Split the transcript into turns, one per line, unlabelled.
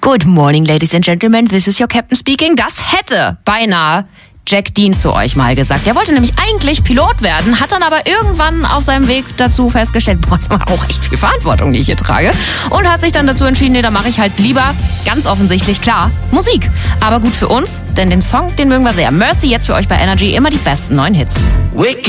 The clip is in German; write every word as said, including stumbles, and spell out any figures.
Good morning, ladies and gentlemen, this is your captain speaking. Das hätte beinahe Jack Dean zu euch mal gesagt. Der wollte nämlich eigentlich Pilot werden, hat dann aber irgendwann auf seinem Weg dazu festgestellt, boah, das war auch echt viel Verantwortung, die ich hier trage. Und hat sich dann dazu entschieden, nee, da mache ich halt lieber, ganz offensichtlich, klar, Musik. Aber gut für uns, denn den Song, den mögen wir sehr. Mercy jetzt für euch bei Energy, immer die besten neuen Hits.
Wicked.